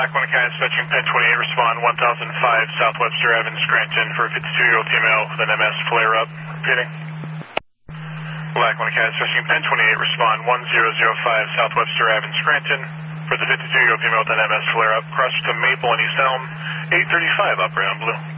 Lackawanna County Dispatching Pen 28, respond 1005 South Webster Ave in Scranton for a 52-year-old female with an MS flare-up. Repeating. Lackawanna County Dispatching Pen 28, respond 1005 South Webster Ave in Scranton for the 52-year-old female with an MS flare-up. Cross to Maple and East Elm, 835 operator on blue.